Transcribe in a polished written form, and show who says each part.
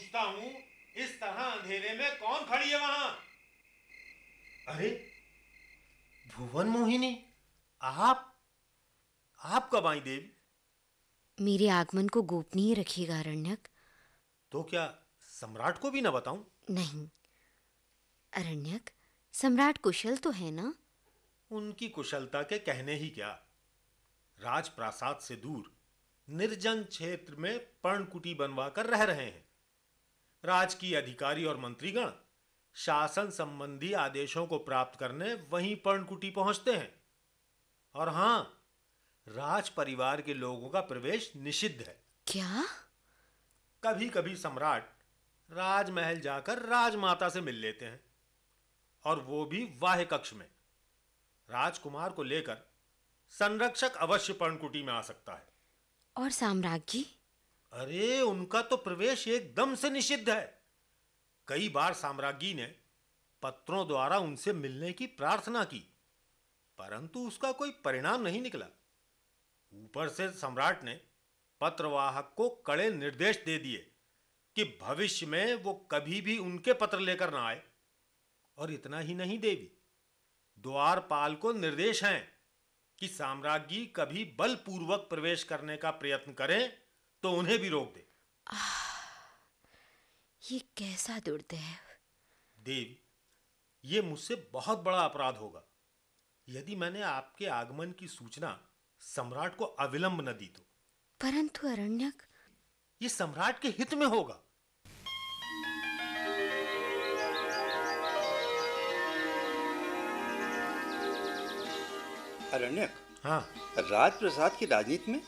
Speaker 1: पूछता हूँ, इस तरह अंधेरे में कौन खड़ी है वहां? अरे भुवन मोहिनी, आप आप कब आई देवी?
Speaker 2: मेरे आगमन को गोपनीय रखिएगा अरण्यक।
Speaker 1: तो क्या सम्राट को भी ना बताऊं?
Speaker 2: नहीं अरण्यक, सम्राट कुशल तो है ना?
Speaker 1: उनकी कुशलता के कहने ही क्या। राजप्रासाद से दूर निर्जन क्षेत्र में पर्णकुटी बनवाकर रह रहे हैं। राजकीय अधिकारी और मंत्रीगण शासन संबंधी आदेशों को प्राप्त करने वहीं पर्णकुटी पहुंचते हैं। और हां, राज परिवार के लोगों का प्रवेश निषिद्ध है।
Speaker 2: क्या?
Speaker 1: कभी कभी सम्राट राजमहल जाकर राजमाता से मिल लेते हैं, और वो भी वाह्य कक्ष में। राजकुमार को लेकर संरक्षक अवश्य पर्णकुटी में आ सकता है।
Speaker 2: और साम्राज्ञी?
Speaker 1: अरे उनका तो प्रवेश एकदम से निषिद्ध है। कई बार साम्राज्ञी ने पत्रों द्वारा उनसे मिलने की प्रार्थना की, परंतु उसका कोई परिणाम नहीं निकला। ऊपर से सम्राट ने पत्रवाहक को कड़े निर्देश दे दिए कि भविष्य में वो कभी भी उनके पत्र लेकर ना आए। और इतना ही नहीं देवी, द्वारपाल को निर्देश हैं कि साम्राज्ञी कभी बलपूर्वक प्रवेश करने का प्रयत्न करें तो उन्हें भी रोक दे।
Speaker 2: ये कैसा दुर्दैव!
Speaker 1: देवी, ये मुझसे बहुत बड़ा अपराध होगा यदि मैंने आपके आगमन की सूचना सम्राट को अविलंब न दी तो।
Speaker 2: परंतु अरण्यक,
Speaker 1: ये सम्राट के हित में होगा।
Speaker 3: अरण्यक,
Speaker 1: हाँ।
Speaker 3: राजप्रसाद की राजनीति में